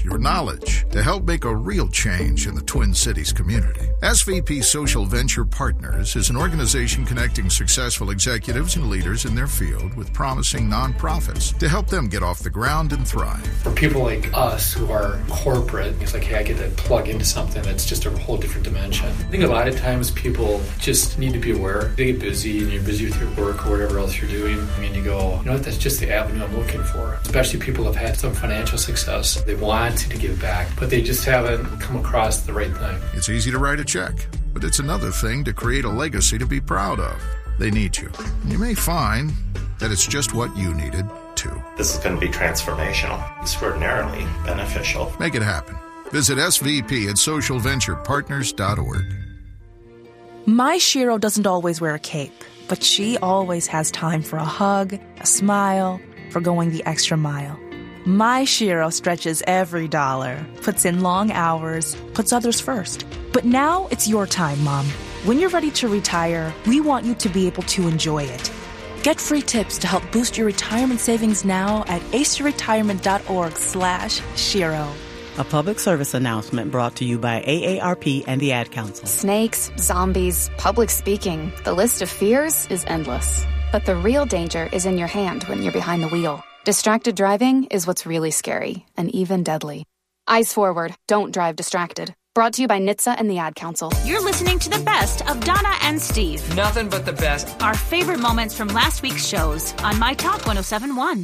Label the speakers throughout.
Speaker 1: your knowledge to help make a real change in the Twin Cities community. SVP Social Venture Partners is an organization connecting successful executives and leaders in their field with promising nonprofits to help them get off the ground and thrive.
Speaker 2: For people like us who are corporate, it's like, hey, I get to plug into something that's just a whole different dimension. I think a lot of times people just need to be aware. They get busy and you're busy with your work or whatever else you're doing. I mean, you go, you know what, that's just the avenue I'm looking for. Especially people who have had some financial success. They want to give back, but they just haven't come across the right thing.
Speaker 1: It's easy to write a check, but it's another thing to create a legacy to be proud of. They need you. And you may find that it's just what you needed, too.
Speaker 3: This is going to be transformational, extraordinarily beneficial.
Speaker 1: Make it happen. Visit SVP at socialventurepartners.org.
Speaker 4: My Shiro doesn't always wear a cape, but she always has time for a hug, a smile, for going the extra mile. My Shiro stretches every dollar, puts in long hours, puts others first. But now it's your time, Mom. When you're ready to retire, we want you to be able to enjoy it. Get free tips to help boost your retirement savings now at aceyourretirement.org/Shiro.
Speaker 5: A public service announcement brought to you by AARP and the Ad Council.
Speaker 6: Snakes, zombies, public speaking. The list of fears is endless. But the real danger is in your hand when you're behind the wheel. Distracted driving is what's really scary and even deadly. Eyes forward. Don't drive distracted. Brought to you by NHTSA and the Ad Council.
Speaker 7: You're listening to the best of Donna and Steve.
Speaker 8: Nothing but the best.
Speaker 7: Our favorite moments from last week's shows on My Talk 107.1.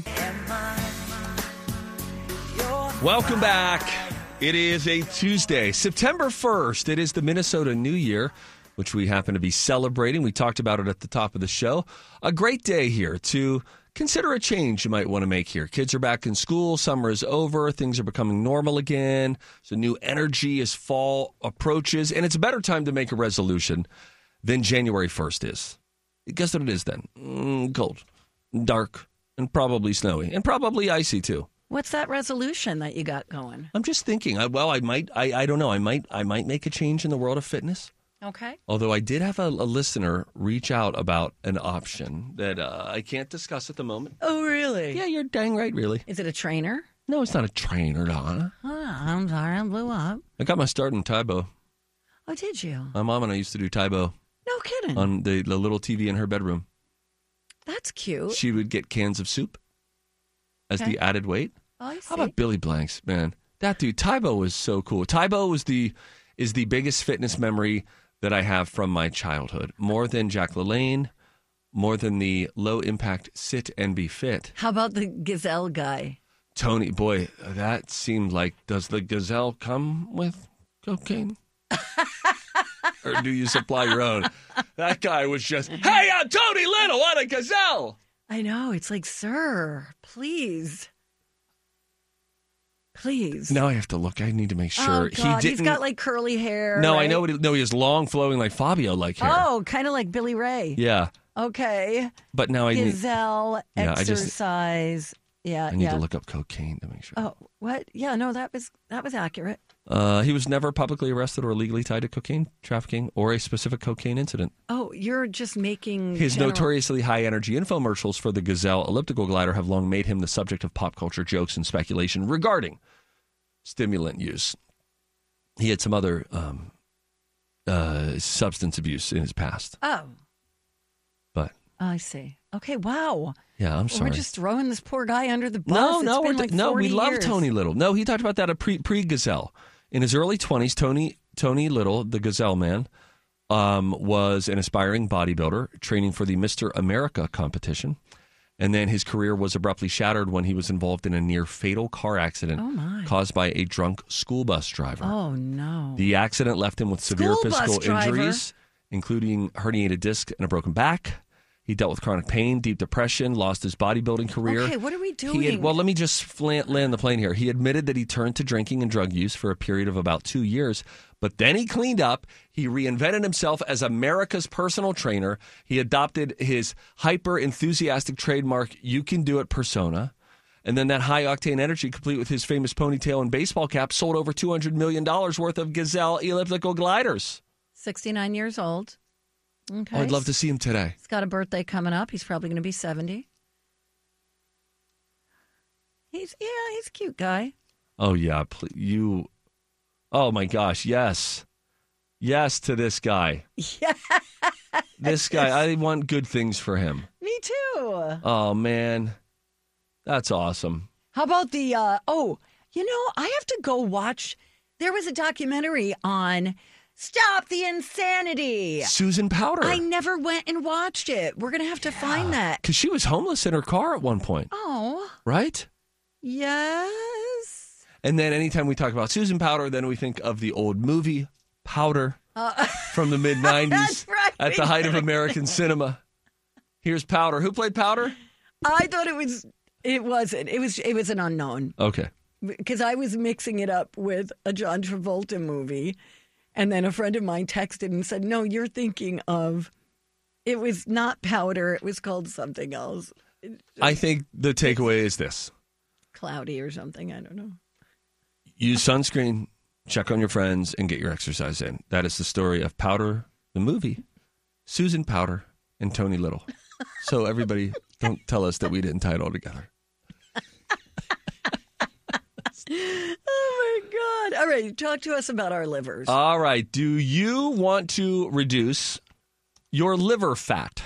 Speaker 9: Welcome back. It is a Tuesday, September 1st. It is the Minnesota New Year, which we happen to be celebrating. We talked about it at the top of the show. A great day here to consider a change you might want to make here. Kids are back in school. Summer is over. Things are becoming normal again. So new energy as fall approaches. And it's a better time to make a resolution than January 1st is. Guess what it is then? Cold, dark, and probably snowy. And probably icy, too.
Speaker 10: What's that resolution that you got going?
Speaker 9: I'm just thinking. I don't know. I might make a change in the world of fitness.
Speaker 10: Okay.
Speaker 9: Although I did have a listener reach out about an option that I can't discuss at the moment.
Speaker 10: Oh, really?
Speaker 9: Yeah, you're dang right, really.
Speaker 10: Is it a trainer?
Speaker 9: No, it's not a trainer, Donna.
Speaker 10: Oh, I'm sorry, I blew up.
Speaker 9: I got my start in Taibo.
Speaker 10: Oh, did you?
Speaker 9: My mom and I used to do Taibo.
Speaker 10: No kidding.
Speaker 9: On the little TV in her bedroom.
Speaker 10: That's cute.
Speaker 9: She would get cans of soup as the added weight.
Speaker 10: Oh, I see.
Speaker 9: How about Billy Blanks, man? That dude, Taibo was so cool. Taibo is the biggest fitness memory that I have from my childhood. More than Jack LaLanne, more than the low-impact sit and be fit.
Speaker 10: How about the Gazelle guy?
Speaker 9: Tony, boy, that seemed like, does the Gazelle come with cocaine? Or do you supply your own? That guy was just, hey, I'm Tony Little on a Gazelle.
Speaker 10: I know. It's like, sir, please. Please.
Speaker 9: Now I have to look. I need to make sure.
Speaker 10: Oh, God. He's got like curly hair.
Speaker 9: No,
Speaker 10: right?
Speaker 9: I know. He has long, flowing, like Fabio-like hair.
Speaker 10: Oh, kind of like Billy Ray.
Speaker 9: Yeah.
Speaker 10: Okay.
Speaker 9: But now I need...
Speaker 10: Gazelle, exercise. I
Speaker 9: need to look up cocaine to make sure.
Speaker 10: Oh, what? Yeah, no, that was accurate.
Speaker 9: He was never publicly arrested or legally tied to cocaine trafficking or a specific cocaine incident.
Speaker 10: Oh, you're just making...
Speaker 9: His notoriously high-energy infomercials for the Gazelle elliptical glider have long made him the subject of pop culture jokes and speculation regarding stimulant use. He had some other substance abuse in his past.
Speaker 10: Oh.
Speaker 9: But...
Speaker 10: I see. Okay, wow.
Speaker 9: Yeah, I'm sorry.
Speaker 10: We're just throwing this poor guy under the bus.
Speaker 9: We love
Speaker 10: years.
Speaker 9: Tony Little. No, he talked about that at pre-Gazelle. In his early 20s, Tony Little, the Gazelle man, was an aspiring bodybuilder training for the Mr. America competition. And then his career was abruptly shattered when he was involved in a near-fatal car accident caused by a drunk school bus driver.
Speaker 10: Oh, no.
Speaker 9: The accident left him with severe physical injuries, including herniated disc and a broken back. He dealt with chronic pain, deep depression, lost his bodybuilding career.
Speaker 10: Okay, what are we doing?
Speaker 9: Let me just land the plane here. He admitted that he turned to drinking and drug use for a period of about 2 years, but then he cleaned up. He reinvented himself as America's personal trainer. He adopted his hyper-enthusiastic trademark, You Can Do It persona. And then that high-octane energy, complete with his famous ponytail and baseball cap, sold over $200 million worth of Gazelle elliptical gliders.
Speaker 10: 69 years old. Okay.
Speaker 9: Oh, I'd love to see him today.
Speaker 10: He's got a birthday coming up. He's probably going to be 70. He's a cute guy.
Speaker 9: Oh, yeah. Oh, my gosh. Yes. Yes to this guy.
Speaker 10: Yeah.
Speaker 9: This guy, I want good things for him.
Speaker 10: Me too.
Speaker 9: Oh, man. That's awesome.
Speaker 10: How about the, I have to go watch. There was a documentary on Stop the Insanity.
Speaker 9: Susan Powter.
Speaker 10: I never went and watched it. We're going to have to find that.
Speaker 9: Because she was homeless in her car at one point.
Speaker 10: Oh.
Speaker 9: Right?
Speaker 10: Yes.
Speaker 9: And then anytime we talk about Susan Powter, then we think of the old movie Powder from the mid-'90s.
Speaker 10: That's right.
Speaker 9: At the height of American cinema. Here's Powder. Who played Powder?
Speaker 10: I thought it wasn't. It was an unknown.
Speaker 9: Okay.
Speaker 10: Because I was mixing it up with a John Travolta movie. And then a friend of mine texted and said, no, you're thinking of, it was not Powder. It was called something else.
Speaker 9: I think the takeaway is this.
Speaker 10: Cloudy or something. I don't know.
Speaker 9: Use sunscreen, check on your friends, and get your exercise in. That is the story of Powder, the movie, Susan Powter, and Tony Little. So everybody, don't tell us that we didn't tie it all together.
Speaker 10: Oh, my God. All right. Talk to us about our livers.
Speaker 9: All right. Do you want to reduce your liver fat?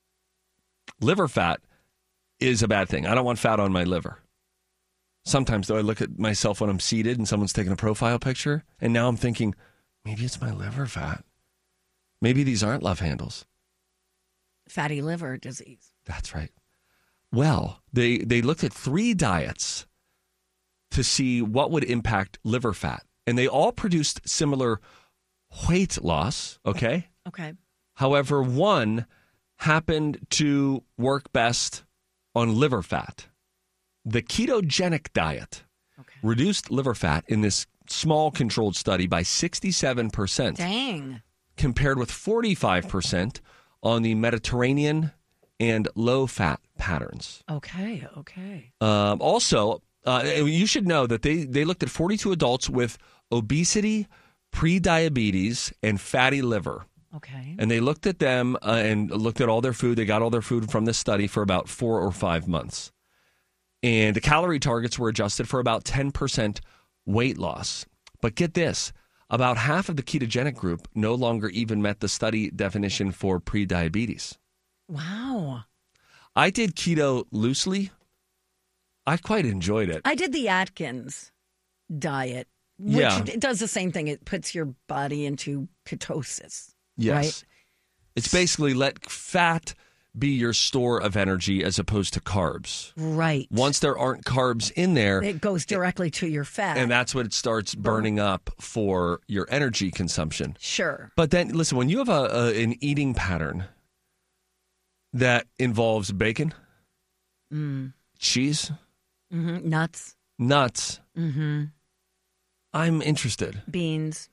Speaker 9: Liver fat is a bad thing. I don't want fat on my liver. Sometimes, though, I look at myself when I'm seated and someone's taking a profile picture, and now I'm thinking, maybe it's my liver fat. Maybe these aren't love handles.
Speaker 10: Fatty liver disease.
Speaker 9: That's right. Well, they looked at 3 diets to see what would impact liver fat. And they all produced similar weight loss, okay?
Speaker 10: Okay.
Speaker 9: However, one happened to work best on liver fat. The ketogenic diet reduced liver fat in this small controlled study by 67%.
Speaker 10: Dang.
Speaker 9: Compared with 45% on the Mediterranean and low-fat patterns.
Speaker 10: Okay.
Speaker 9: Also, you should know that they looked at 42 adults with obesity, prediabetes, and fatty liver.
Speaker 10: Okay.
Speaker 9: And they looked at them and looked at all their food. They got all their food from this study for about 4 or 5 months. And the calorie targets were adjusted for about 10% weight loss. But get this, about half of the ketogenic group no longer even met the study definition for prediabetes.
Speaker 10: Wow.
Speaker 9: I did keto loosely. I quite enjoyed it.
Speaker 10: I did the Atkins diet, which it does the same thing. It puts your body into ketosis.
Speaker 9: Yes.
Speaker 10: Right?
Speaker 9: It's basically let fat be your store of energy as opposed to carbs.
Speaker 10: Right.
Speaker 9: Once there aren't carbs in there,
Speaker 10: it goes directly to your fat.
Speaker 9: And that's what it starts burning up for your energy consumption.
Speaker 10: Sure.
Speaker 9: But then, listen, when you have an eating pattern that involves bacon, cheese,
Speaker 10: nuts,
Speaker 9: I'm interested.
Speaker 10: Beans.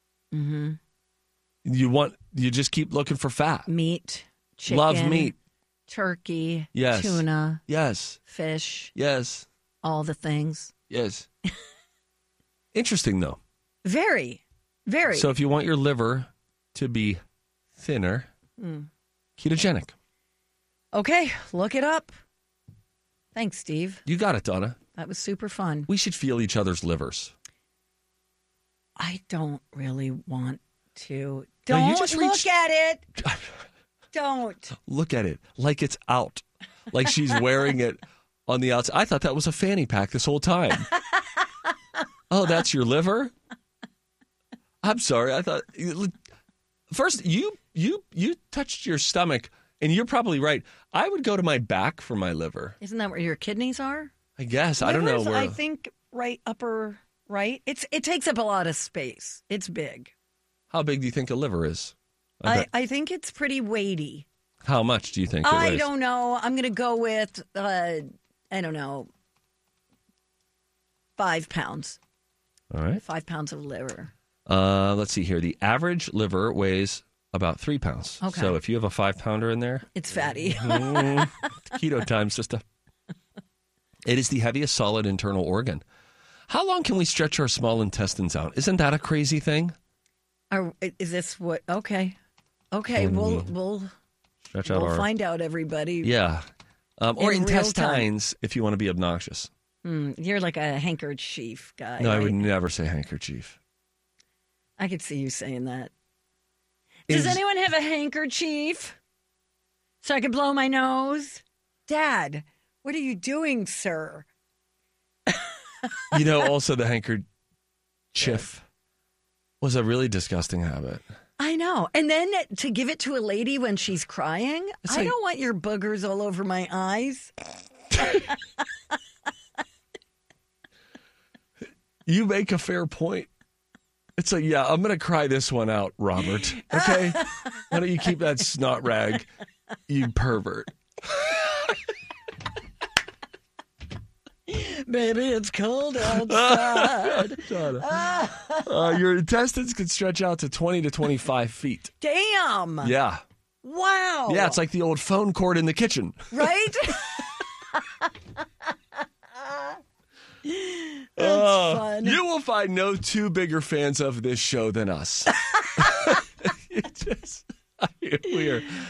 Speaker 9: You just keep looking for fat.
Speaker 10: Meat. Chicken,
Speaker 9: love meat.
Speaker 10: Turkey.
Speaker 9: Yes.
Speaker 10: Tuna.
Speaker 9: Yes.
Speaker 10: Fish.
Speaker 9: Yes.
Speaker 10: All the things.
Speaker 9: Yes. Interesting, though.
Speaker 10: Very. Very.
Speaker 9: So if you want your liver to be thinner, ketogenic.
Speaker 10: Okay, look it up. Thanks, Steve.
Speaker 9: You got it, Donna.
Speaker 10: That was super fun.
Speaker 9: We should feel each other's livers.
Speaker 10: I don't really want to.
Speaker 9: No,
Speaker 10: Don't
Speaker 9: you just
Speaker 10: look at it. Don't.
Speaker 9: Look at it like it's out. Like she's wearing it on the outside. I thought that was a fanny pack this whole time. Oh, that's your liver? I'm sorry. I thought first you touched your stomach, and you're probably right. I would go to my back for my liver.
Speaker 10: Isn't that where your kidneys are?
Speaker 9: I guess.
Speaker 10: Livers,
Speaker 9: I don't know where.
Speaker 10: I think right upper right. It takes up a lot of space. It's big.
Speaker 9: How big do you think a liver is?
Speaker 10: I think it's pretty weighty.
Speaker 9: How much do you think it weighs?
Speaker 10: I don't know. I'm going to go with, I don't know, 5 pounds.
Speaker 9: All right.
Speaker 10: 5 pounds of liver.
Speaker 9: Let's see here. The average liver weighs about 3 pounds.
Speaker 10: Okay.
Speaker 9: So if you have a 5-pounder in there.
Speaker 10: It's fatty.
Speaker 9: Keto time, sister. It is the heaviest solid internal organ. How long can we stretch our small intestines out? Isn't that a crazy thing?
Speaker 10: Is this what? Okay. We'll
Speaker 9: stretch out
Speaker 10: find out, everybody.
Speaker 9: Yeah. Or
Speaker 10: in real
Speaker 9: intestines if you want to be obnoxious.
Speaker 10: You're like a handkerchief guy.
Speaker 9: No,
Speaker 10: right?
Speaker 9: I would never say handkerchief.
Speaker 10: I could see you saying that. Does anyone have a handkerchief so I could blow my nose? Dad, what are you doing, sir?
Speaker 9: Also the handkerchief was a really disgusting habit.
Speaker 10: I know. And then to give it to a lady when she's crying, I don't want your boogers all over my eyes.
Speaker 9: You make a fair point. It's like, yeah, I'm going to cry this one out, Robert. Okay? Why don't you keep that snot rag, you pervert?
Speaker 10: Baby, it's cold outside.
Speaker 9: Your intestines can stretch out to 20 to 25 feet.
Speaker 10: Damn.
Speaker 9: Yeah.
Speaker 10: Wow.
Speaker 9: Yeah, it's like the old phone cord in the kitchen.
Speaker 10: Right? That's fun.
Speaker 9: You will find no two bigger fans of this show than us. We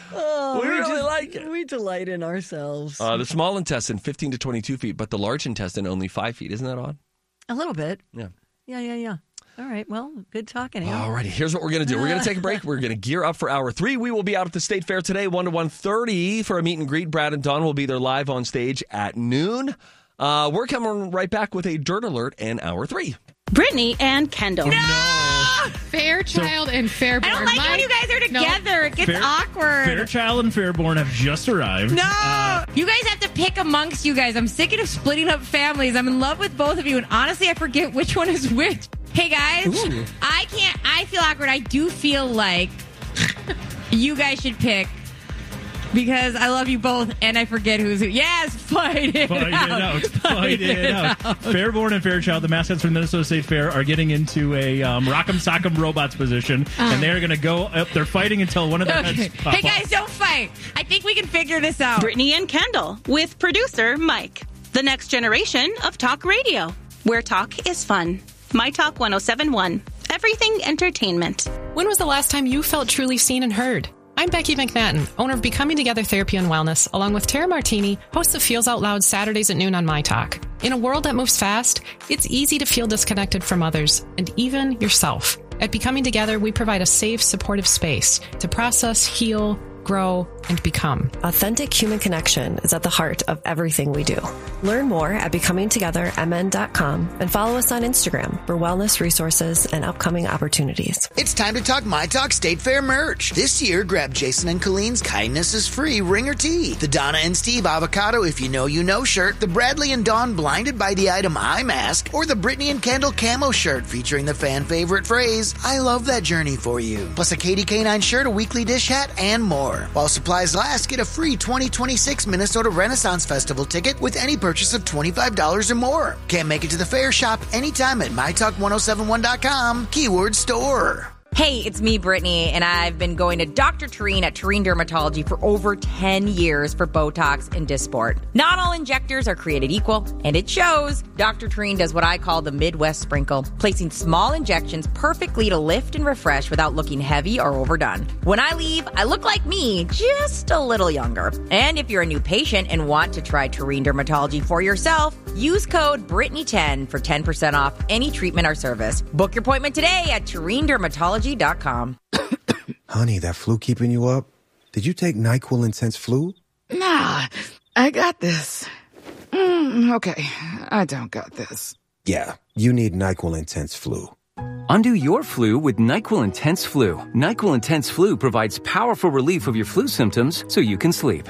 Speaker 9: really like it.
Speaker 10: We delight in ourselves.
Speaker 9: The small intestine, 15 to 22 feet, but the large intestine, only 5 feet. Isn't that odd?
Speaker 10: A little bit.
Speaker 9: Yeah.
Speaker 10: Yeah. All right. Well, good talking.
Speaker 9: All righty. Here's what we're going to do. We're going to take a break. We're going to gear up for hour 3. We will be out at the State Fair today, 1 to 1:30 for a meet and greet. Brad and Dawn will be there live on stage at noon. We're coming right back with a Dirt Alert and hour 3.
Speaker 7: Brittany and Kendall.
Speaker 8: No! Fairchild and Fairborn.
Speaker 11: I don't like when you guys are together. It gets awkward.
Speaker 12: Fairchild and Fairborn have just arrived.
Speaker 11: No! You guys have to pick amongst you guys. I'm sick of splitting up families. I'm in love with both of you, and honestly, I forget which one is which. Hey, guys.
Speaker 8: Ooh.
Speaker 11: I feel awkward. I do feel like you guys should pick. Because I love you both, and I forget who's who. Yes, fight it out.
Speaker 12: Fight it out. Fairborn and Fairchild, the mascots from the Minnesota State Fair, are getting into a Rock'em Sock'em Robots position, and they're going to go up. They're fighting until one of their heads pop
Speaker 11: Hey, guys, don't fight. I think we can figure this out.
Speaker 7: Brittany and Kendall with producer Mike. The next generation of talk radio, where talk is fun. My Talk 107.1. Everything entertainment.
Speaker 8: When was the last time you felt truly seen and heard? I'm Becky McNatten, owner of Becoming Together Therapy and Wellness, along with Tara Martini, host of Feels Out Loud Saturdays at noon on My Talk. In a world that moves fast, it's easy to feel disconnected from others, and even yourself. At Becoming Together, we provide a safe, supportive space to process, heal, grow, and become.
Speaker 13: Authentic human connection is at the heart of everything we do. Learn more at becomingtogethermn.com and follow us on Instagram for wellness resources and upcoming opportunities.
Speaker 14: It's time to talk My Talk State Fair merch. This year, grab Jason and Colleen's Kindness is Free ringer tee, the Donna and Steve Avocado If You Know You Know shirt, the Bradley and Dawn Blinded by the Item Eye Mask, or the Brittany and Kendall Camo shirt featuring the fan favorite phrase, I love that journey for you. Plus a Katie K9 shirt, a weekly dish hat, and more. While supplies last, get a free 2026 Minnesota Renaissance Festival ticket with any purchase of $25 or more. Can't make it to the fair? Shop anytime at mytalk1071.com, keyword store.
Speaker 15: Hey, it's me, Brittany, and I've been going to Dr. Tureen at Tureen Dermatology for over 10 years for Botox and Dysport. Not all injectors are created equal, and it shows. Dr. Tureen does what I call the Midwest sprinkle, placing small injections perfectly to lift and refresh without looking heavy or overdone. When I leave, I look like me, just a little younger. And if you're a new patient and want to try Tureen Dermatology for yourself, use code Brittany10 for 10% off any treatment or service. Book your appointment today at TureenDermatology.com.
Speaker 16: Honey, that flu keeping you up? Did you take NyQuil Intense Flu?
Speaker 17: Nah, I got this. Okay, I don't got this.
Speaker 16: Yeah, you need NyQuil Intense Flu.
Speaker 18: Undo your flu with NyQuil Intense Flu. NyQuil Intense Flu provides powerful relief of your flu symptoms so you can sleep.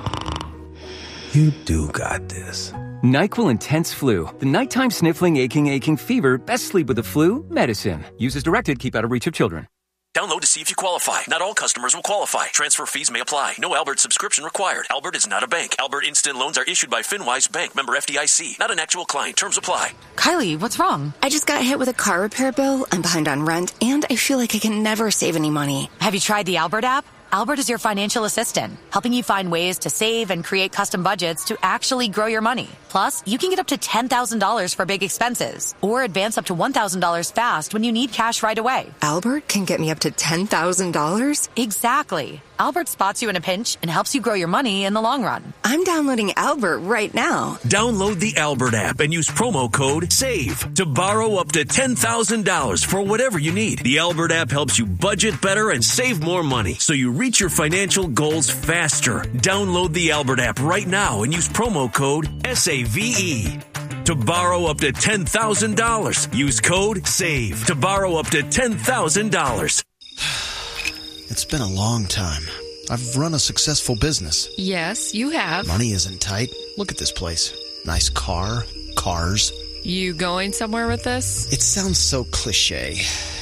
Speaker 16: You do got this.
Speaker 18: NyQuil Intense Flu. The nighttime sniffling, aching fever. Best sleep with the flu medicine. Use as directed. Keep out of reach of children.
Speaker 19: Download to see if you qualify. Not all customers will qualify. Transfer fees may apply. No Albert subscription required. Albert is not a bank. Albert Instant Loans are issued by FinWise Bank, member FDIC. Not an actual client. Terms apply.
Speaker 20: Kylie, what's wrong? I just got hit with a car repair bill. I'm behind on rent, and I feel like I can never save any money.
Speaker 21: Have you tried the Albert app? Albert is your financial assistant, helping you find ways to save and create custom budgets to actually grow your money. Plus, you can get up to $10,000 for big expenses or advance up to $1,000 fast when you need cash right away.
Speaker 20: Albert can get me up to $10,000?
Speaker 21: Exactly. Albert spots you in a pinch and helps you grow your money in the long run.
Speaker 20: I'm downloading Albert right now.
Speaker 19: Download the Albert app and use promo code SAVE to borrow up to $10,000 for whatever you need. The Albert app helps you budget better and save more money so you reach your financial goals faster. Download the Albert app right now and use promo code SAVE to borrow up to $10,000. Use code SAVE to borrow up to $10,000.
Speaker 2: It's been a long time. I've run a successful business.
Speaker 22: Yes, you have.
Speaker 2: Money isn't tight. Look at this place. Nice car, cars.
Speaker 22: You going somewhere with this?
Speaker 2: It sounds so cliche.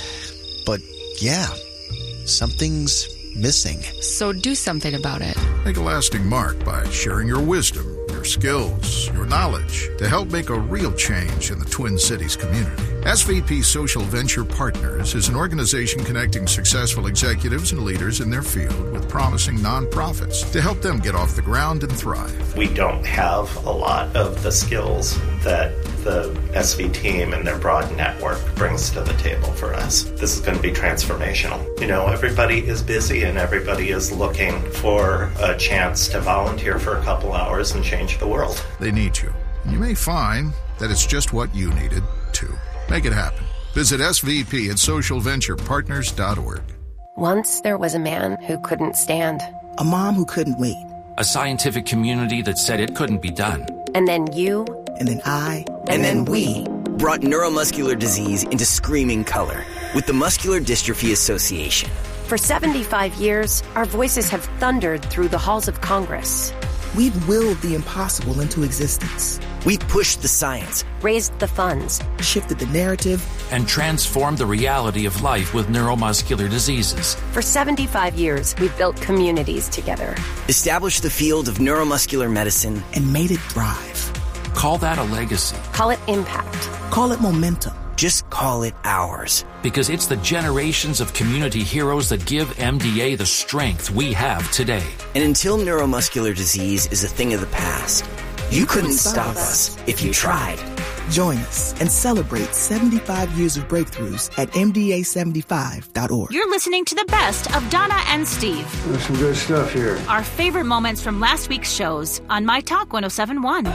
Speaker 2: But yeah, something's missing.
Speaker 22: So do something about it.
Speaker 1: Make a lasting mark by sharing your wisdom, your skills, your knowledge to help make a real change in the Twin Cities community. SVP Social Venture Partners is an organization connecting successful executives and leaders in their field with promising nonprofits to help them get off the ground and thrive.
Speaker 3: We don't have a lot of the skills that the SV team and their broad network brings to the table for us. This is going to be transformational. You know, everybody is busy and everybody is looking for a chance to volunteer for a couple hours and change the world.
Speaker 1: They need you. And you may find that it's just what you needed, too. Make it happen. Visit SVP at socialventurepartners.org.
Speaker 23: Once there was a man who couldn't stand.
Speaker 24: A mom who couldn't wait.
Speaker 25: A scientific community that said it couldn't be done.
Speaker 23: And then you.
Speaker 24: And then I.
Speaker 26: And then we brought neuromuscular disease into screaming color with the Muscular Dystrophy Association.
Speaker 23: For 75 years, our voices have thundered through the halls of Congress.
Speaker 24: We've willed the impossible into existence.
Speaker 26: We've pushed the science,
Speaker 23: raised the funds,
Speaker 24: shifted the narrative,
Speaker 25: and transformed the reality of life with neuromuscular diseases.
Speaker 23: For 75 years, we've built communities together.
Speaker 26: Established the field of neuromuscular medicine,
Speaker 24: and made it thrive.
Speaker 25: Call that a legacy.
Speaker 23: Call it impact.
Speaker 24: Call it momentum.
Speaker 26: Just call it ours.
Speaker 25: Because it's the generations of community heroes that give MDA the strength we have today.
Speaker 26: And until neuromuscular disease is a thing of the past, you couldn't stop us if you tried.
Speaker 24: Join us and celebrate 75 years of breakthroughs at MDA75.org.
Speaker 27: You're listening to the best of Donna and Steve.
Speaker 28: There's some good stuff here.
Speaker 27: Our favorite moments from last week's shows on My Talk 107.1.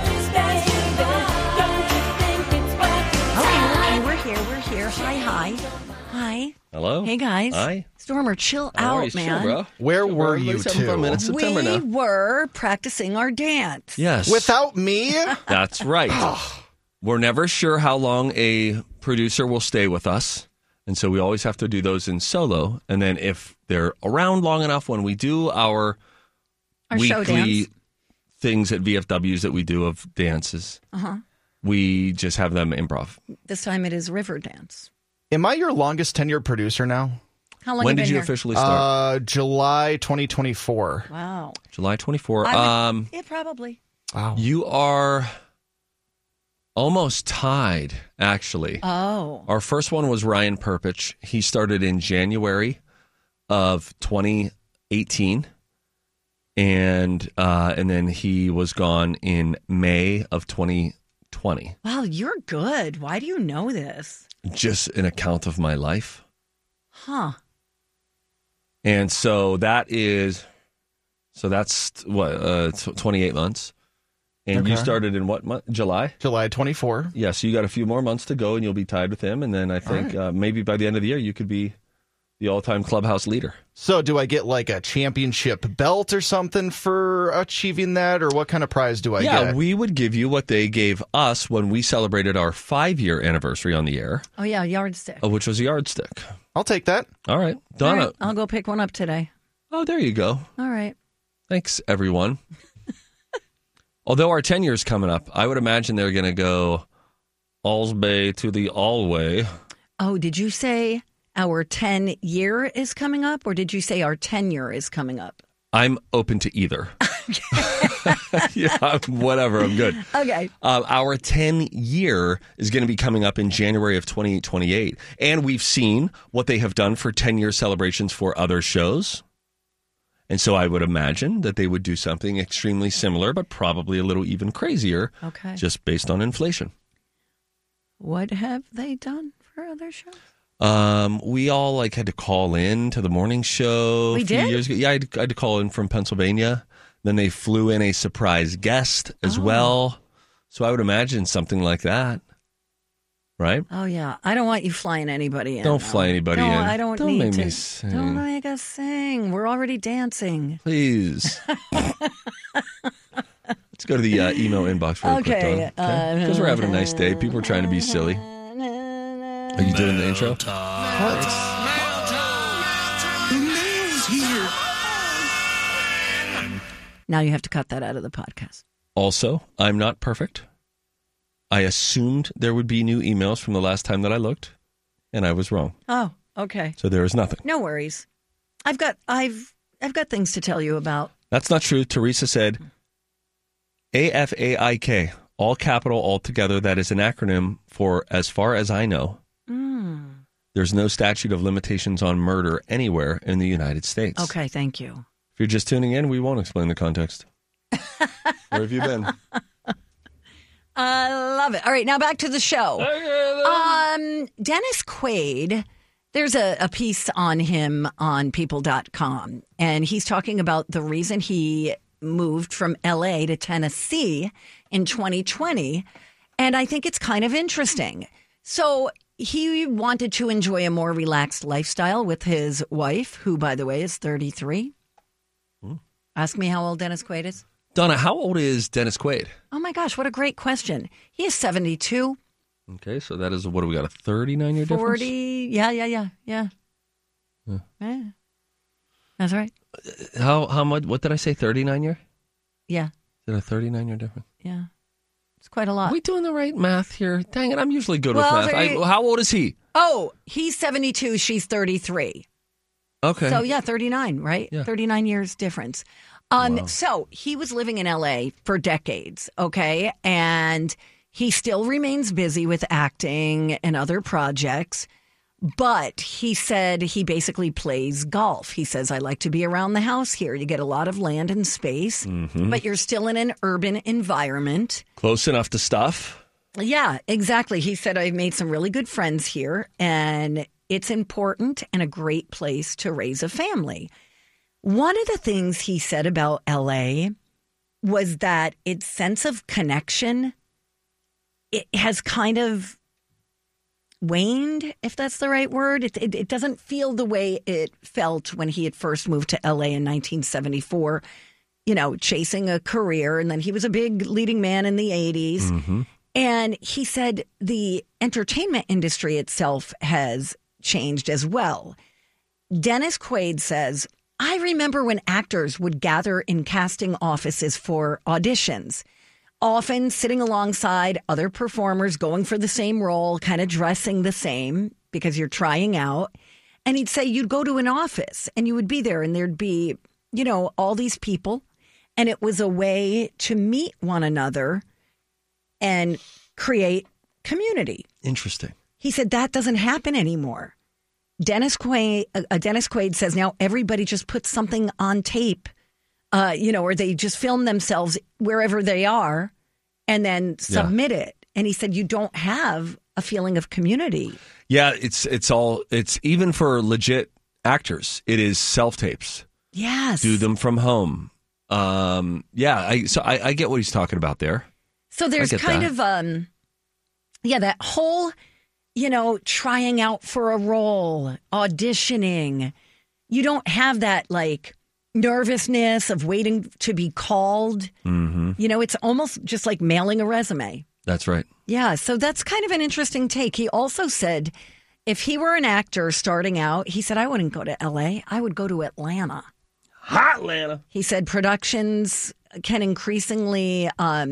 Speaker 10: Hi.
Speaker 9: Hello.
Speaker 10: Hey, guys.
Speaker 9: Hi.
Speaker 10: Stormer, chill out, man.
Speaker 9: Bro?
Speaker 2: Where were you two?
Speaker 10: We were practicing our dance.
Speaker 9: Yes.
Speaker 2: Without me?
Speaker 9: That's right. We're never sure how long a producer will stay with us. And so we always have to do those in solo. And then if they're around long enough when we do our weekly things at VFWs that we do of dances, we just have them improv.
Speaker 10: This time it is river dance.
Speaker 29: Am I your longest tenured producer now?
Speaker 10: How long
Speaker 9: when
Speaker 10: have
Speaker 9: did you
Speaker 10: here?
Speaker 9: officially start?
Speaker 29: July 2024.
Speaker 10: Wow.
Speaker 9: July 24.
Speaker 10: Yeah, probably.
Speaker 29: Wow.
Speaker 9: You are almost tied, actually.
Speaker 10: Oh.
Speaker 9: Our first one was Ryan Perpich. He started in January of 2018. And then he was gone in May of 2020.
Speaker 10: Wow, you're good. Why do you know this?
Speaker 9: Just an account of my life.
Speaker 10: Huh.
Speaker 9: And so that's what, 28 months. And you started in what month? July?
Speaker 29: July 24.
Speaker 9: Yeah, so you got a few more months to go and you'll be tied with him. And then I think maybe by the end of the year, you could be the all-time clubhouse leader.
Speaker 29: So do I get like a championship belt or something for achieving that? Or what kind of prize do I get?
Speaker 9: Yeah, we would give you what they gave us when we celebrated our 5-year anniversary on the air.
Speaker 10: Oh, yeah, yardstick.
Speaker 9: Which was a yardstick.
Speaker 29: I'll take that.
Speaker 9: All right. Donna.
Speaker 10: All right, I'll go pick one up today.
Speaker 9: Oh, there you go.
Speaker 10: All right.
Speaker 9: Thanks, everyone. Although our 10 year's coming up, I would imagine they're going to go Alls Bay to the Allway.
Speaker 10: Oh, did you say our 10-year is coming up, or did you say our tenure is coming up?
Speaker 9: I'm open to either. Yeah, whatever. I'm good.
Speaker 10: Okay.
Speaker 9: Our 10-year is going to be coming up in January of 2028. And we've seen what they have done for 10-year celebrations for other shows. And so I would imagine that they would do something extremely similar, but probably a little even crazier, just based on inflation.
Speaker 10: What have they done for other shows?
Speaker 9: We all had to call in to the morning show a few years ago. Yeah, I had to call in from Pennsylvania. Then they flew in a surprise guest as well. So I would imagine something like that. Right?
Speaker 10: Oh, yeah. I don't want you flying anybody in.
Speaker 9: Don't fly anybody in.
Speaker 10: I don't need
Speaker 9: make
Speaker 10: to.
Speaker 9: me sing.
Speaker 10: Don't make us sing. We're already dancing.
Speaker 9: Please. Let's go to the email inbox really quick, Donna. Because we're having a nice day. People are trying to be silly. Are you doing the intro?
Speaker 10: Now you have to cut that out of the podcast.
Speaker 9: Also, I'm not perfect. I assumed there would be new emails from the last time that I looked, and I was wrong.
Speaker 10: Oh, okay.
Speaker 9: So there is nothing.
Speaker 10: No worries. I've got things to tell you about.
Speaker 9: That's not true. Teresa said AFAIK, all capital, all together. That is an acronym for, as far as I know, there's no statute of limitations on murder anywhere in the United States.
Speaker 10: Okay, thank you.
Speaker 9: If you're just tuning in, we won't explain the context. Where have you been?
Speaker 10: I love it. All right, now back to the show. Dennis Quaid, there's a piece on him on people.com, and he's talking about the reason he moved from L.A. to Tennessee in 2020, and I think it's kind of interesting. So he wanted to enjoy a more relaxed lifestyle with his wife, who, by the way, is 33. Ask me how old Dennis Quaid is.
Speaker 9: Donna, how old is Dennis Quaid?
Speaker 10: Oh, my gosh, what a great question. He is 72.
Speaker 9: Okay, so that is, what do we got, a 39-year difference?
Speaker 10: 40, yeah. Yeah. That's right.
Speaker 9: How much, what did I say, 39-year?
Speaker 10: Yeah.
Speaker 9: Is it a 39-year difference?
Speaker 10: Yeah. It's quite a lot.
Speaker 9: Are we doing the right math here? Dang it, I'm usually good with math. How old is he?
Speaker 10: Oh, he's 72, she's 33.
Speaker 9: Okay.
Speaker 10: So, yeah, 39, right? Yeah. 39 years difference. Wow. So he was living in L.A. for decades, okay? And he still remains busy with acting and other projects. But he said he basically plays golf. He says, I like to be around the house here. You get a lot of land and space, but you're still in an urban environment.
Speaker 9: Close enough to stuff.
Speaker 10: Yeah, exactly. He said, I've made some really good friends here, and it's important and a great place to raise a family. One of the things he said about LA was that its sense of connection, it has kind of waned, if that's the right word. It doesn't feel the way it felt when he had first moved to LA in 1974, chasing a career. And then he was a big leading man in the 80s. And he said the entertainment industry itself has changed as well. Dennis Quaid says, I remember when actors would gather in casting offices for auditions, often sitting alongside other performers going for the same role, kind of dressing the same because you're trying out. And he'd say you'd go to an office and you would be there and there'd be, all these people. And it was a way to meet one another and create community.
Speaker 9: Interesting.
Speaker 10: He said that doesn't happen anymore. Dennis Quaid says now everybody just puts something on tape, or they just film themselves wherever they are and then submit it. And he said you don't have a feeling of community.
Speaker 9: Yeah, it's even for legit actors, it is self-tapes.
Speaker 10: Yes.
Speaker 9: Do them from home. I get what he's talking about there.
Speaker 10: So there's kind of, that whole... trying out for a role, auditioning. You don't have that nervousness of waiting to be called. It's almost just like mailing a resume.
Speaker 9: That's right.
Speaker 10: Yeah. So that's kind of an interesting take. He also said if he were an actor starting out, he said, I wouldn't go to LA. I would go to Atlanta.
Speaker 9: Hot Atlanta.
Speaker 10: He said productions can increasingly,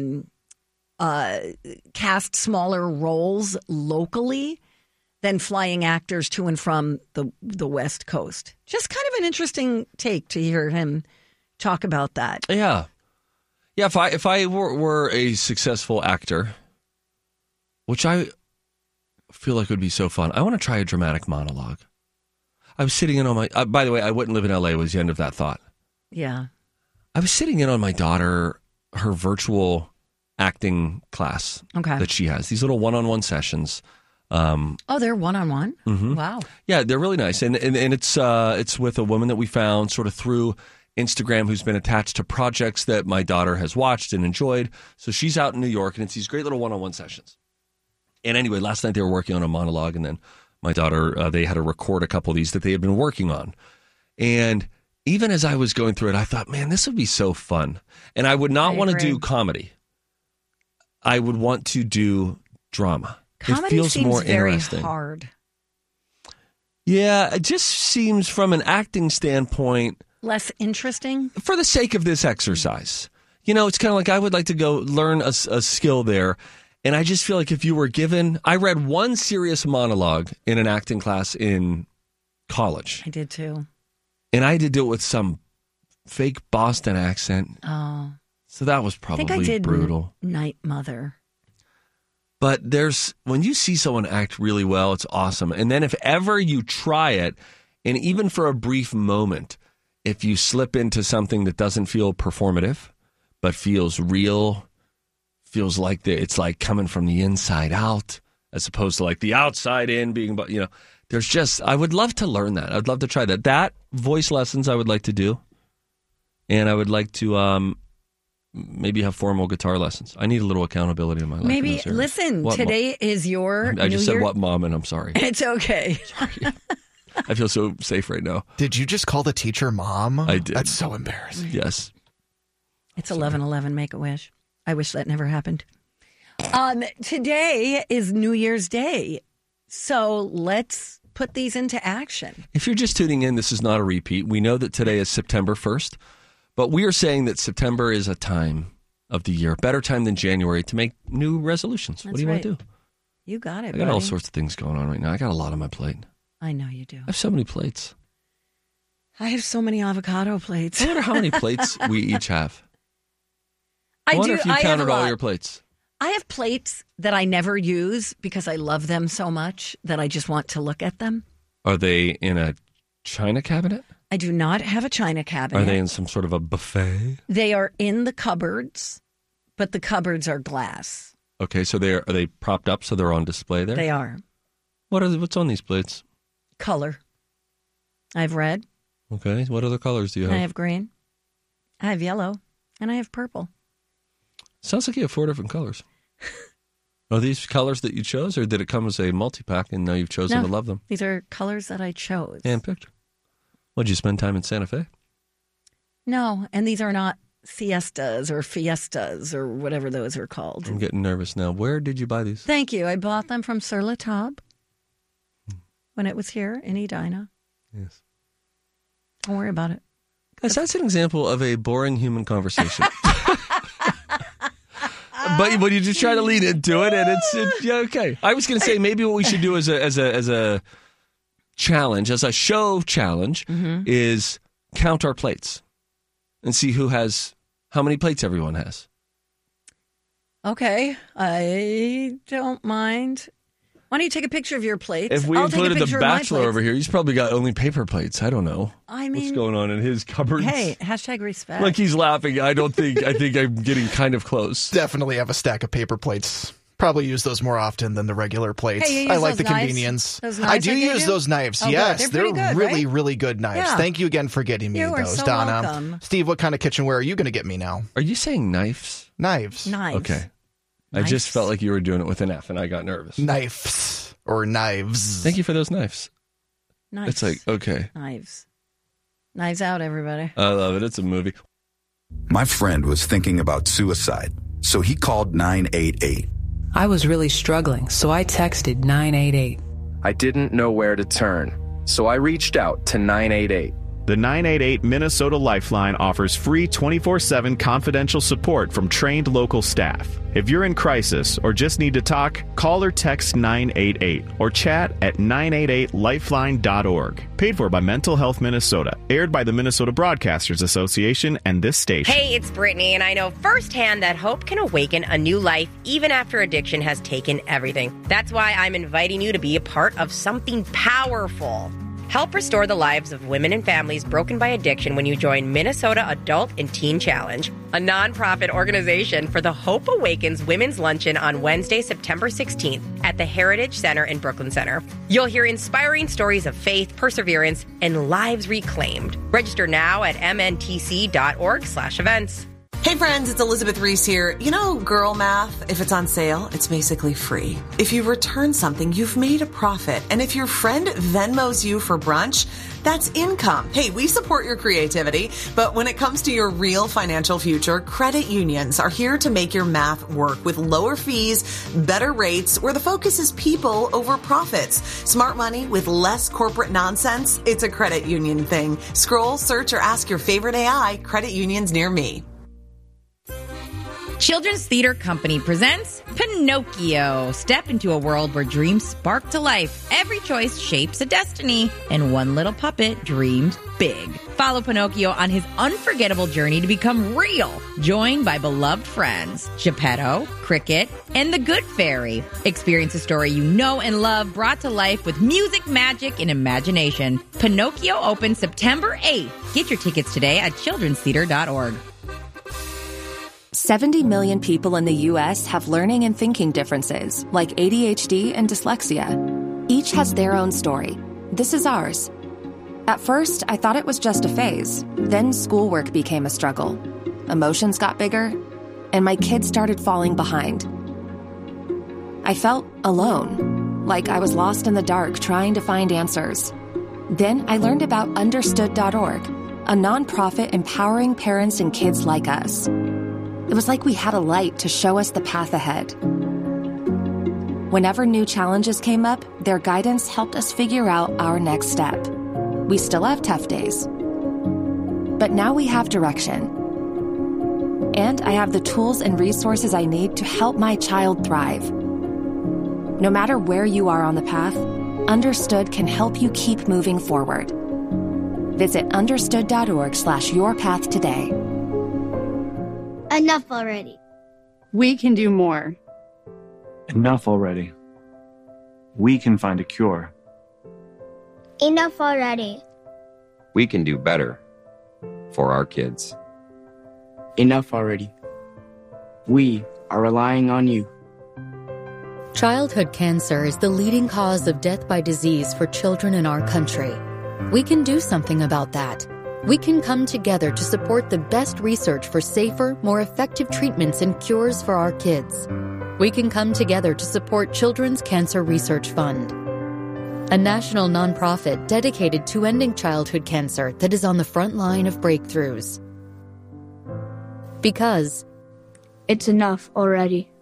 Speaker 10: cast smaller roles locally than flying actors to and from the West Coast. Just kind of an interesting take to hear him talk about that.
Speaker 9: Yeah. Yeah, if I were a successful actor, which I feel like would be so fun, I want to try a dramatic monologue. I was sitting in on my... by the way, I wouldn't live in L.A. was the end of that thought.
Speaker 10: Yeah.
Speaker 9: I was sitting in on my daughter, her virtual acting class that she has. These little one-on-one sessions.
Speaker 10: They're one-on-one?
Speaker 9: Mm-hmm.
Speaker 10: Wow.
Speaker 9: Yeah, they're really nice. And it's with a woman that we found sort of through Instagram who's been attached to projects that my daughter has watched and enjoyed. So she's out in New York, and it's these great little one-on-one sessions. And anyway, last night they were working on a monologue, and then my daughter, they had to record a couple of these that they had been working on. And even as I was going through it, I thought, man, this would be so fun. And I would not want to do comedy. I would want to do drama.
Speaker 10: Comedy
Speaker 9: it feels
Speaker 10: seems
Speaker 9: more
Speaker 10: very
Speaker 9: interesting.
Speaker 10: hard.
Speaker 9: Yeah, it just seems from an acting standpoint
Speaker 10: less interesting
Speaker 9: for the sake of this exercise. You know, it's kind of like I would like to go learn a skill there. And I just feel like if you were given, I read one serious monologue in an acting class in college.
Speaker 10: I did too.
Speaker 9: And I had to do it with some fake Boston accent.
Speaker 10: Oh.
Speaker 9: So that was probably
Speaker 10: I think I did
Speaker 9: brutal.
Speaker 10: Night Mother.
Speaker 9: But when you see someone act really well, it's awesome. And then if ever you try it, and even for a brief moment, if you slip into something that doesn't feel performative, but feels real, feels like it's like coming from the inside out, as opposed to like the outside in being, there's just, I would love to learn that. I'd love to try that. That voice lessons I would like to do. And I would like to maybe have formal guitar lessons. I need a little accountability in my life.
Speaker 10: Maybe, listen, today is your
Speaker 9: I just
Speaker 10: New
Speaker 9: said
Speaker 10: Year.
Speaker 9: what, Mom, and I'm sorry.
Speaker 10: It's okay.
Speaker 9: Sorry. I feel so safe right now.
Speaker 29: Did you just call the teacher Mom?
Speaker 9: I did.
Speaker 29: That's so embarrassing.
Speaker 9: Yes.
Speaker 10: It's 11/11, Make-A-Wish. I wish that never happened. Today is New Year's Day, so let's put these into action.
Speaker 9: If you're just tuning in, this is not a repeat. We know that today is September 1st, but we are saying that September is a time of the year, a better time than January to make new resolutions. What do you want to do?
Speaker 10: You got it,
Speaker 9: I got all sorts of things going on right now. I got a lot on my plate.
Speaker 10: I know you do.
Speaker 9: I have so many plates.
Speaker 10: I have so many avocado plates.
Speaker 9: I wonder how many plates we each have. I wonder if you
Speaker 10: I
Speaker 9: counted
Speaker 10: have a
Speaker 9: all
Speaker 10: lot.
Speaker 9: your plates.
Speaker 10: I have plates that I never use because I love them so much that I just want to look at them.
Speaker 9: Are they in a china cabinet?
Speaker 10: I do not have a china cabinet.
Speaker 9: Are they in some sort of a buffet?
Speaker 10: They are in the cupboards, but the cupboards are glass.
Speaker 9: Okay, so are they propped up so they're on display there?
Speaker 10: They are.
Speaker 9: What's on these plates?
Speaker 10: Color. I have red.
Speaker 9: Okay, what other colors do you have?
Speaker 10: I have green. I have yellow. And I have purple.
Speaker 9: Sounds like you have 4 different colors. Are these colors that you chose, or did it come as a multi-pack and now you've chosen to love them?
Speaker 10: These are colors that I chose.
Speaker 9: Handpicked. What, did you spend time in Santa Fe?
Speaker 10: No, and these are not siestas or fiestas or whatever those are called.
Speaker 9: I'm getting nervous now. Where did you buy these?
Speaker 10: Thank you. I bought them from Sur La Table when it was here in Edina.
Speaker 9: Yes.
Speaker 10: Don't worry about it.
Speaker 9: That's an example of a boring human conversation. But when you just try to lean into it, and it's yeah, okay. I was going to say maybe what we should do as a challenge, as a show challenge, is count our plates and see how many plates everyone has.
Speaker 10: Okay, I don't mind. Why don't you take a picture of your plates?
Speaker 9: If we included the Bachelor over here, he's probably got only paper plates. I don't know.
Speaker 10: I mean,
Speaker 9: what's going on in his cupboards?
Speaker 10: Hey, hashtag respect.
Speaker 9: Like he's laughing. I think I'm getting kind of close.
Speaker 29: Definitely have a stack of paper plates. Probably use those more often than the regular plates.
Speaker 10: Hey, you
Speaker 29: I
Speaker 10: use
Speaker 29: like
Speaker 10: those
Speaker 29: the
Speaker 10: knives?
Speaker 29: convenience.
Speaker 10: Those
Speaker 29: I
Speaker 10: knives
Speaker 29: do
Speaker 10: I gave
Speaker 29: use
Speaker 10: you?
Speaker 29: those knives.
Speaker 10: Oh, good.
Speaker 29: Yes,
Speaker 10: They're pretty good,
Speaker 29: really,
Speaker 10: right?
Speaker 29: really good knives.
Speaker 10: Yeah.
Speaker 29: Thank you again for getting me
Speaker 10: You are
Speaker 29: those,
Speaker 10: so
Speaker 29: Donna.
Speaker 10: welcome.
Speaker 29: Steve, what kind of kitchenware are you going to get me now?
Speaker 9: Are you saying knives?
Speaker 29: Knives.
Speaker 10: Knives.
Speaker 9: Okay. I just felt like you were doing it with an F, and I got nervous.
Speaker 29: Knives or knives.
Speaker 9: Thank you for those knives.
Speaker 10: Knives.
Speaker 9: It's like, okay.
Speaker 10: Knives. Knives out, everybody.
Speaker 9: I love it. It's a movie.
Speaker 4: My friend was thinking about suicide, so he called 988.
Speaker 5: I was really struggling, so I texted 988.
Speaker 6: I didn't know where to turn, so I reached out to 988.
Speaker 7: The 988 Minnesota Lifeline offers free 24/7 confidential support from trained local staff. If you're in crisis or just need to talk, call or text 988 or chat at 988lifeline.org. Paid for by Mental Health Minnesota. Aired by the Minnesota Broadcasters Association and this station.
Speaker 8: Hey, it's Brittany, and I know firsthand that hope can awaken a new life even after addiction has taken everything. That's why I'm inviting you to be a part of something powerful. Help restore the lives of women and families broken by addiction when you join Minnesota Adult and Teen Challenge, a nonprofit organization for the Hope Awakens Women's Luncheon on Wednesday, September 16th at the Heritage Center in Brooklyn Center. You'll hear inspiring stories of faith, perseverance, and lives reclaimed. Register now at mntc.org/events.
Speaker 11: Hey friends, it's Elizabeth Reese here. You know, girl math, if it's on sale, it's basically free. If you return something, you've made a profit. And if your friend Venmos you for brunch, that's income. Hey, we support your creativity, but when it comes to your real financial future, credit unions are here to make your math work with lower fees, better rates, where the focus is people over profits. Smart money with less corporate nonsense. It's a credit union thing. Scroll, search, or ask your favorite AI, credit unions near me.
Speaker 12: Children's Theater Company presents Pinocchio. Step into a world where dreams spark to life. Every choice shapes a destiny, and one little puppet dreams big. Follow Pinocchio on his unforgettable journey to become real, joined by beloved friends, Geppetto, Cricket, and the Good Fairy. Experience a story you know and love brought to life with music, magic, and imagination. Pinocchio opens September 8th. Get your tickets today at childrenstheater.org.
Speaker 13: 70 million people in the U.S. have learning and thinking differences, like ADHD and dyslexia. Each has their own story. This is ours. At first, I thought it was just a phase. Then schoolwork became a struggle. Emotions got bigger, and my kids started falling behind. I felt alone, like I was lost in the dark trying to find answers. Then I learned about Understood.org, a nonprofit empowering parents and kids like us. It was like we had a light to show us the path ahead. Whenever new challenges came up, their guidance helped us figure out our next step. We still have tough days, but now we have direction. And I have the tools and resources I need to help my child thrive. No matter where you are on the path, Understood can help you keep moving forward. Visit understood.org/yourpath today.
Speaker 14: Enough already.
Speaker 15: We can do more.
Speaker 16: Enough already. We can find a cure.
Speaker 14: Enough already.
Speaker 17: We can do better for our kids.
Speaker 18: Enough already. We are relying on you.
Speaker 28: Childhood cancer is the leading cause of death by disease for children in our country. We can do something about that. We can come together to support the best research for safer, more effective treatments and cures for our kids. We can come together to support Children's Cancer Research Fund, a national nonprofit dedicated to ending childhood cancer that is on the front line of breakthroughs. Because
Speaker 15: it's enough already.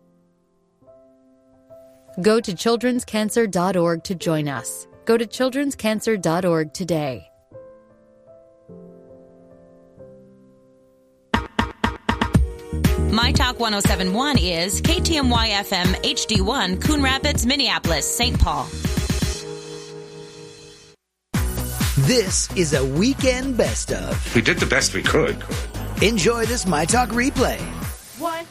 Speaker 28: Go to childrenscancer.org to join us. Go to childrenscancer.org today.
Speaker 27: My Talk 1071 is KTMY FM HD1, Coon Rapids, Minneapolis, St. Paul.
Speaker 30: This is a weekend best of.
Speaker 31: We did the best we could.
Speaker 30: Enjoy this My Talk replay